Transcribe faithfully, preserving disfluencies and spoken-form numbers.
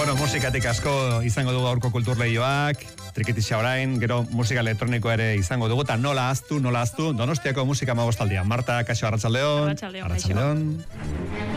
Bueno, musikatik asko izango dugu gaurko kulturleioak, trikitisa orain, gero musika elektroniko ere izango dugu, eta nola aztu, nola aztu, Donostiako musika magostaldia. Marta, kaixo, arratsaldeon. Arratsaldeon, Arratsaldeon.